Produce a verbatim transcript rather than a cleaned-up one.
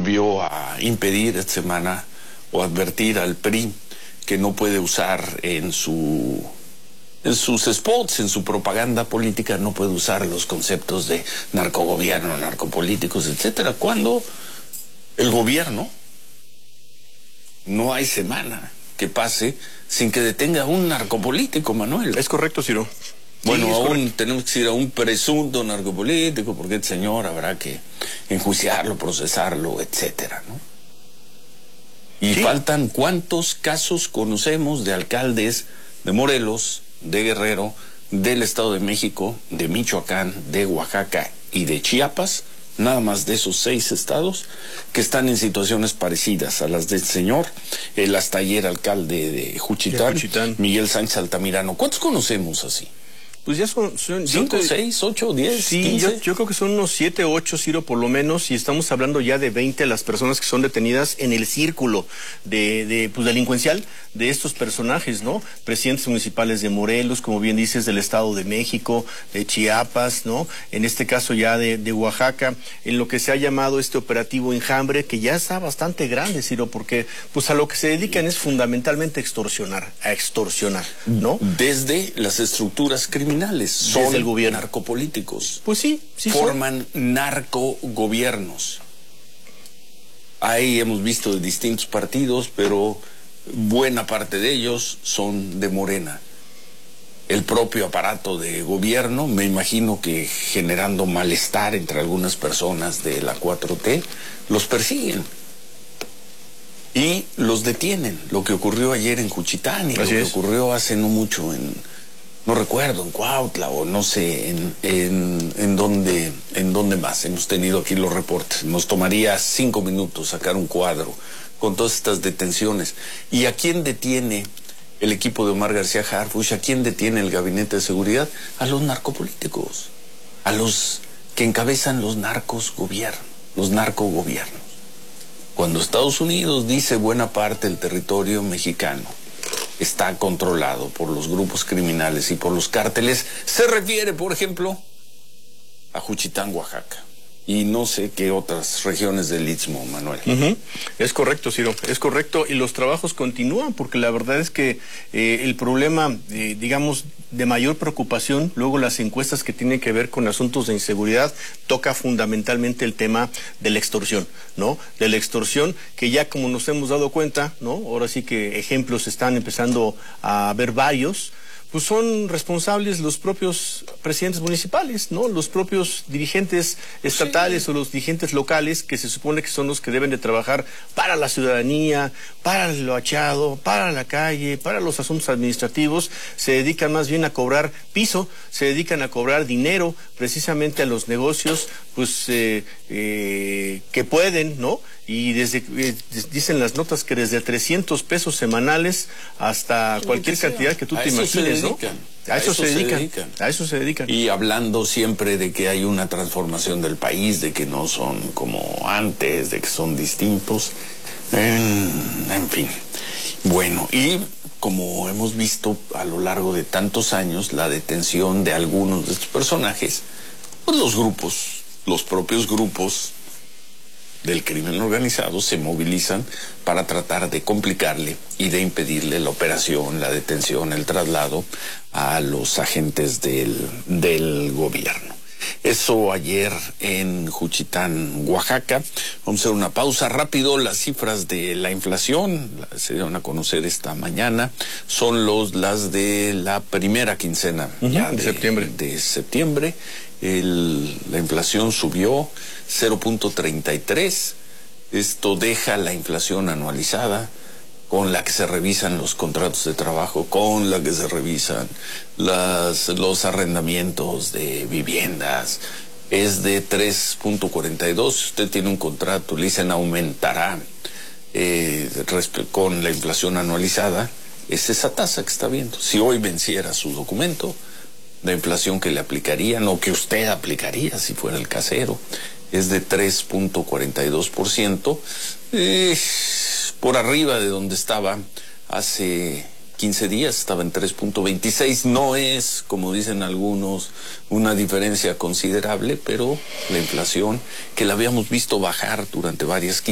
volvió a impedir esta semana o advertir al P R I que no puede usar en su en sus spots, en su propaganda política, no puede usar los conceptos de narcogobierno, narcopolíticos, etcétera, cuando el gobierno, no hay semana que pase sin que detenga a un narcopolítico, Manuel. Es correcto, Ciro. Bueno, sí, aún correcto. tenemos que ir a un presunto narcopolítico, porque el señor habrá que enjuiciarlo, procesarlo, etcétera, ¿no? Y sí. Faltan cuántos casos conocemos de alcaldes de Morelos, de Guerrero, del Estado de México, de Michoacán, de Oaxaca y de Chiapas, nada más de esos seis estados, que están en situaciones parecidas a las del señor, el hasta ayer alcalde de Juchitán, de Juchitán, Miguel Sánchez Altamirano. ¿Cuántos conocemos así? Pues ya son... son ¿Cinco, te, seis, ocho, diez, sí, quince? Yo, yo creo que son unos siete, ocho, Ciro, por lo menos, y estamos hablando ya de veinte las personas que son detenidas en el círculo de, de pues, delincuencial de estos personajes, ¿no? Presidentes municipales de Morelos, como bien dices, del Estado de México, de Chiapas, ¿no? En este caso ya de, de Oaxaca, en lo que se ha llamado este operativo Enjambre, que ya está bastante grande, Ciro, porque pues a lo que se dedican es fundamentalmente extorsionar, a extorsionar, ¿no? Desde las estructuras criminales. Son Desde el gobierno. Narcopolíticos. Pues sí, sí forman son. narcogobiernos. Ahí hemos visto de distintos partidos, pero buena parte de ellos son de Morena. El propio aparato de gobierno, me imagino que generando malestar entre algunas personas de la cuatro T, los persiguen y los detienen. Lo que ocurrió ayer en Juchitán y Así lo que es. ocurrió hace no mucho en... no recuerdo, en Cuautla o no sé en, en, en, dónde, en dónde más. Hemos tenido aquí los reportes. Nos tomaría cinco minutos sacar un cuadro con todas estas detenciones. ¿Y a quién detiene el equipo de Omar García Harfuch? ¿A quién detiene el gabinete de seguridad? A los narcopolíticos, a los que encabezan los narcos gobiernos, los narcogobiernos. Cuando Estados Unidos dice buena parte del territorio mexicano está controlado por los grupos criminales y por los cárteles, se refiere, por ejemplo, a Juchitán, Oaxaca, y no sé qué otras regiones del Istmo, Manuel. Uh-huh. Es correcto, Ciro, es correcto, y los trabajos continúan, porque la verdad es que eh, el problema, eh, digamos, de mayor preocupación, luego las encuestas que tienen que ver con asuntos de inseguridad, toca fundamentalmente el tema de la extorsión, ¿no? De la extorsión, que ya como nos hemos dado cuenta, ¿no? Ahora sí que ejemplos están empezando a ver varios, pues son responsables los propios presidentes municipales, ¿no? Los propios dirigentes estatales sí. o los dirigentes locales, que se supone que son los que deben de trabajar para la ciudadanía, para lo achado, para la calle, para los asuntos administrativos, se dedican más bien a cobrar piso, se dedican a cobrar dinero precisamente a los negocios, pues, eh, eh, que pueden, ¿no? Y desde, eh, dicen las notas que desde trescientos pesos semanales hasta cualquier cantidad que tú te imagines, ¿no? A eso se dedican, a eso se dedican. Y hablando siempre de que hay una transformación del país, de que no son como antes, de que son distintos, en, en fin. Bueno, y como hemos visto a lo largo de tantos años, la detención de algunos de estos personajes, pues los grupos, los propios grupos del crimen organizado se movilizan para tratar de complicarle y de impedirle la operación, la detención, el traslado a los agentes del, del gobierno. Eso ayer en Juchitán, Oaxaca. Vamos a hacer una pausa rápido. Las cifras de la inflación se dieron a conocer esta mañana. Son los las de la primera quincena uh-huh, ya de, de septiembre. De septiembre. El, la inflación subió cero punto treinta y tres. Esto deja la inflación anualizada con la que se revisan los contratos de trabajo, con la que se revisan las, los arrendamientos de viviendas, es de tres punto cuarenta y dos. Si usted tiene un contrato, le dicen aumentará eh, con la inflación anualizada, es esa tasa que está viendo. Si hoy venciera su documento, la inflación que le aplicarían o que usted aplicaría si fuera el casero es de tres punto cuarenta y dos por ciento, eh, por arriba de donde estaba hace quince días, estaba en tres punto veintiséis. No es, como dicen algunos, una diferencia considerable, pero la inflación que la habíamos visto bajar durante varias